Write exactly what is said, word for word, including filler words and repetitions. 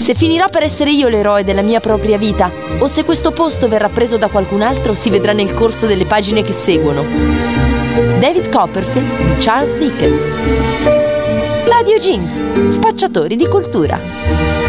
Se finirò per essere io l'eroe della mia propria vita, o se questo posto verrà preso da qualcun altro, si vedrà nel corso delle pagine che seguono. David Copperfield di Charles Dickens. Radio Jeans, spacciatori di cultura.